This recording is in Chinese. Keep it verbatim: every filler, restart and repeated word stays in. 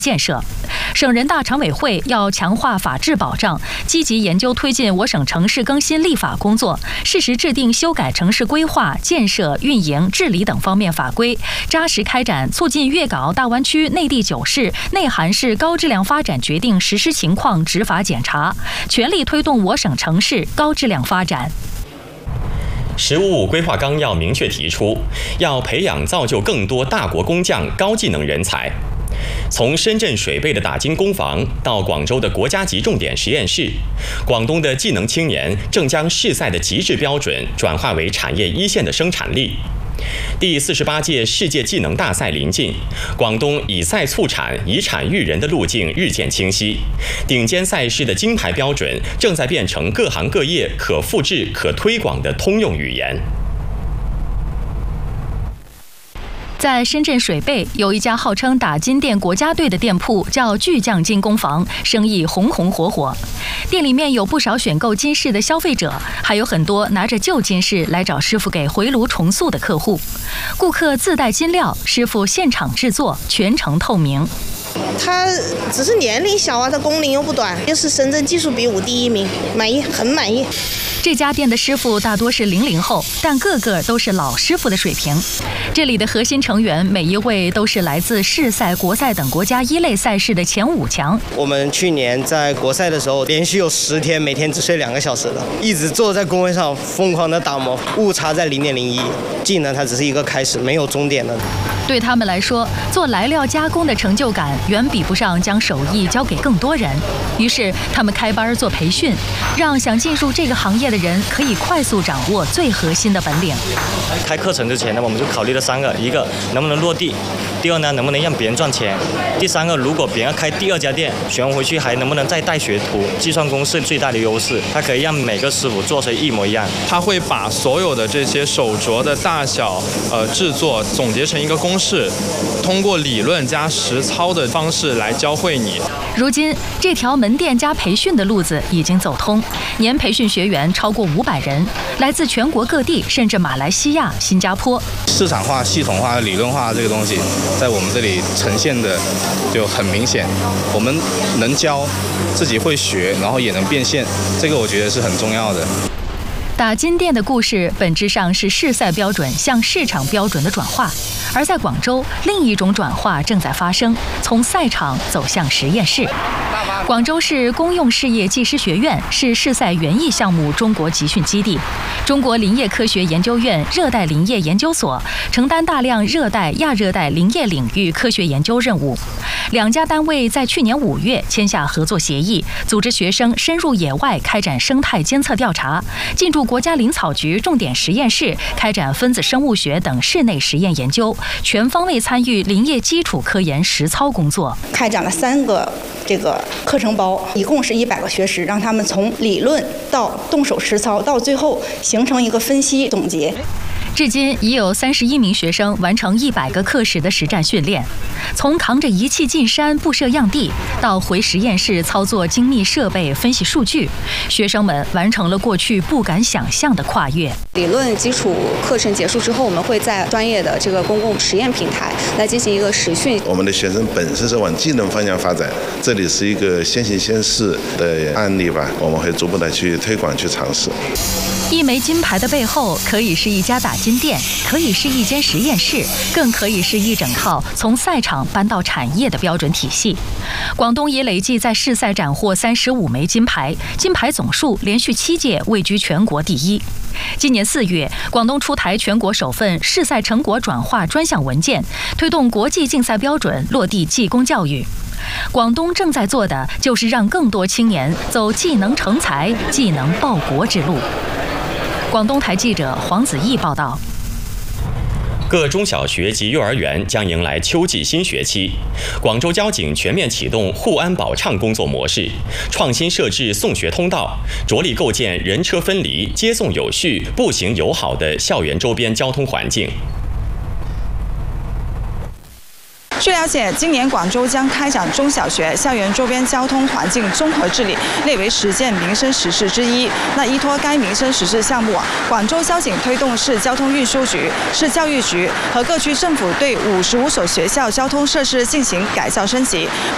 建设。省人大常委会要强化法治保障，积极研究推进我省城市更新立法工作，适时制定修改城市规划、建设、运营、治理等方面法规，扎实开展促进粤港澳大湾区内地九市、内涵市高质量发展决定实施情况执法检查，全力推动我省城市高质量发展。 十五五规划纲要明确提出，要培养造就更多大国工匠、高技能人才。从深圳水贝的打金工坊到广州的国家级重点实验室，广东的技能青年正将市赛的极致标准转化为产业一线的生产力。第四十八届世界技能大赛临近，广东以赛促产、以产育人的路径日渐清晰，顶尖赛事的金牌标准正在变成各行各业可复制、可推广的通用语言。 在深圳水贝有一家号称打金店国家队的店铺，叫巨匠金工坊，生意红红火火。店里面有不少选购金饰的消费者，还有很多拿着旧金饰来找师傅给回炉重塑的客户。顾客自带金料，师傅现场制作，全程透明。 他只是年龄小啊，他工龄又不短，又是深圳技术比武第一名，满意，很满意。 这家店的师傅大多是零零后，但个个都是老师傅的水平。这里的核心成员每一位都是来自市赛、国赛等国家一类赛事的前五强。 我们去年在国赛的时候，连续有十天每天只睡两个小时的，一直坐在工位上疯狂的打磨，误差在零点零一。技能它只是一个开始，没有终点的。 对他们来说，做来料加工的成就感远比不上将手艺交给更多人。于是他们开班做培训，让想进入这个行业的人可以快速掌握最核心的本领。 开课程之前呢，我们就考虑了三个：一个能不能落地；第二呢，能不能让别人赚钱；第三个，如果别人要开第二家店，学完回去还能不能再带学徒？计算公式最大的优势，它可以让每个师傅做成一模一样。 他会把所有的这些手镯的大小、呃制作总结成一个公式，通过理论加实操的方式来教会你。 如今，这条门店加培训的路子已经走通，年培训学员超过五百人，来自全国各地，甚至马来西亚、新加坡。 市场化、系统化、理论化这个东西，在我们这里呈现的就很明显。我们能教，自己会学，然后也能变现，这个我觉得是很重要的。 打金店的故事本质上是市赛标准向市场标准的转化，而在广州，另一种转化正在发生，从赛场走向实验室。广州市公用事业技师学院是市赛园艺项目中国集训基地，中国林业科学研究院热带林业研究所承担大量热带、亚热带林业领域科学研究任务。两家单位在去年五月签下合作协议，组织学生深入野外开展生态监测调查，进驻国家林草局重点实验室开展分子生物学等室内实验研究，全方位参与林业基础科研实操工作。 开展了三个这个课程包，一共是一百个学时，让他们从理论到动手实操，到最后形成一个分析总结。 至今已有三十一名学生完成一百个课时的实战训练，从扛着仪器进山布设样地，到回实验室操作精密设备分析数据，学生们完成了过去不敢想象的跨越。 理论基础课程结束之后，我们会在专业的这个公共实验平台来进行一个实训。 我们的学生本身是往技能方向发展，这里是一个先行先试的案例吧，我们会逐步的去推广去尝试。 一枚金牌的背后，可以是一家打金店，可以是一间实验室，更可以是一整套从赛场搬到产业的标准体系。广东也累计在市赛斩获三十五枚金牌，金牌总数连续七届位居全国第一。今年四月，广东出台全国首份市赛成果转化专项文件，推动国际竞赛标准落地技工教育。广东正在做的就是让更多青年走技能成才、技能报国之路。广东台记者黄子毅报道。 各中小学及幼儿园将迎来秋季新学期，广州交警全面启动护安保畅工作模式，创新设置送学通道，着力构建人车分离、接送有序、步行友好的校园周边交通环境。 据了解，今年广州将开展中小学校园周边交通环境综合治理，列为十件民生实事之一。那依托该民生实事项目，广州交警推动市交通运输局、市教育局和各区政府对五十五所学校交通设施进行改造升级，